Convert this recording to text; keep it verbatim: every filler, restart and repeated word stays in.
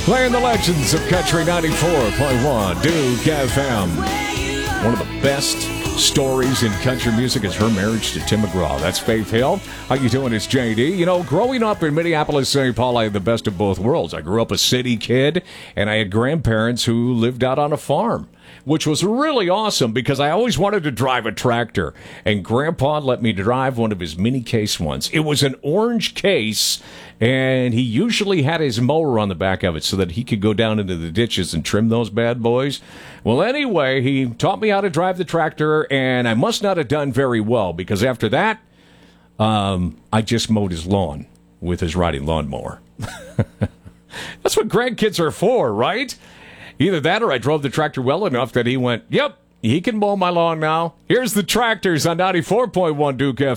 Playing the legends of Country ninety-four point one Duke F M. One of the best stories in country music is her marriage to Tim McGraw. That's Faith Hill. How you doing? It's J D. You know, growing up in Minneapolis, Saint Paul, I had the best of both worlds. I grew up a city kid, and I had grandparents who lived out on a farm, which was really awesome because I always wanted to drive a tractor. And Grandpa let me drive one of his mini case ones. It was an orange case, and he usually had his mower on the back of it so that he could go down into the ditches and trim those bad boys. Well, anyway, he taught me how to drive the tractor, and I must not have done very well because after that, um, I just mowed his lawn with his riding lawnmower. That's what grandkids are for, right? Either that or I drove the tractor well enough that he went, yep, he can mow my lawn now. Here's the tractors on ninety-four point one Duke F M.